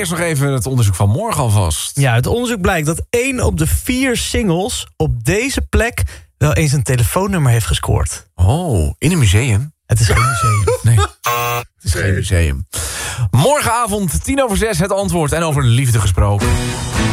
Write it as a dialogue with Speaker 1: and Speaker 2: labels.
Speaker 1: eerst nog even het onderzoek van morgen alvast.
Speaker 2: Ja, het onderzoek blijkt dat 1 op de 4 singles op deze plek wel eens een telefoonnummer heeft gescoord.
Speaker 1: Oh, in een museum?
Speaker 2: Het is geen museum.
Speaker 1: Nee, het is geen museum. Morgenavond 5:50 het antwoord en over liefde gesproken.